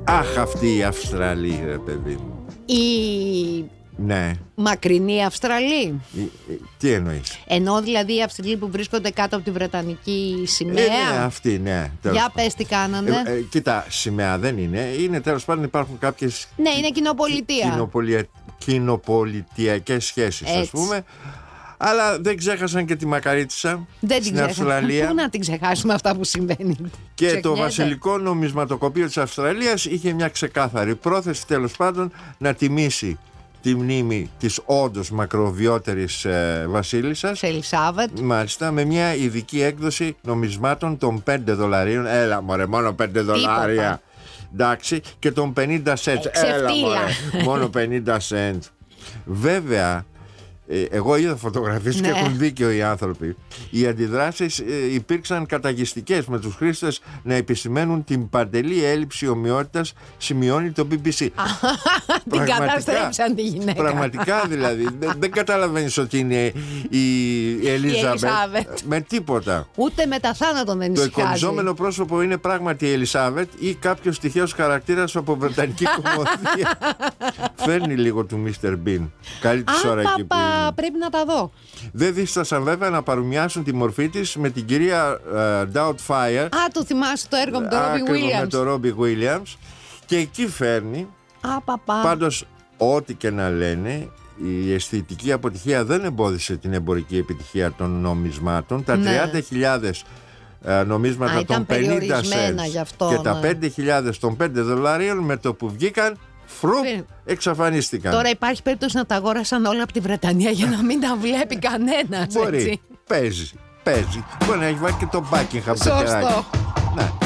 Αχ, αυτή η Αυστραλή, ρε παιδί μου. Ναι. Μακρινή Αυστραλή. Τι εννοείς? Ενώ δηλαδή οι Αυστραλοί που βρίσκονται κάτω από τη Βρετανική σημαία. Ναι, αυτή, ναι. Για πες τι κάνανε. Κοίτα, σημαία δεν είναι. Είναι τέλος πάντων, υπάρχουν κάποιες. Ναι, είναι κοινοπολιτεία. Κοινοπολιτειακές σχέσεις, ας πούμε. Αλλά δεν ξέχασαν και τη Μακαρίτισσα στην Αυστραλία. Πού να την ξεχάσουμε αυτά που συμβαίνει. Και το βασιλικό νομισματοκοπείο της Αυστραλίας είχε μια ξεκάθαρη πρόθεση, τέλος πάντων, να τιμήσει τη μνήμη της όντως μακροβιότερης βασίλισσας Ελισάβετ. Μάλιστα, με μια ειδική έκδοση νομισμάτων των $5. Έλα μωρέ, μόνο $5. Εντάξει, και των 50 cents. Έλα μωρέ, μόνο 50 cents. Βέβαια, εγώ είδα φωτογραφίες και έχουν δίκιο οι άνθρωποι. Οι αντιδράσεις υπήρξαν καταγιστικές, με τους χρήστες να επισημαίνουν την παντελή έλλειψη ομοιότητας, σημειώνει το BBC. Την καταστρέψαν τη γυναίκα. Πραγματικά δηλαδή. Δεν καταλαβαίνεις ότι είναι η Ελίζαβετ με τίποτα. Ούτε με τα θάνατο δεν ησυχάζει. Το εικονιζόμενο πρόσωπο είναι πράγματι η Ελισάβετ ή κάποιος τυχαίος χαρακτήρας από βρετανική κομμωδία. Φέρνει λίγο του Mr. Bean. Καλή της ώρα εκεί που είναι. Πρέπει να τα δω. Δεν δίστασαν βέβαια να παρομοιάσουν τη μορφή της με την κυρία Doubtfire. Το θυμάσαι το έργο με τον Robbie Williams. Με τον Robbie Williams. Και εκεί φέρνει. Πάντως, ό,τι και να λένε, η αισθητική αποτυχία δεν εμπόδισε την εμπορική επιτυχία των νομισμάτων. Τα 30.000 νομίσματα των 50 cents και τα 5.000 των $5 με το που βγήκαν, εξαφανίστηκαν. Τώρα υπάρχει περίπτωση να τα αγόρασαν όλα από τη Βρετανία για να μην τα βλέπει κανένας. Μπορεί, παίζει. Μπορεί να έχει βάλει και το Buckingham. Σωστό. Ναι.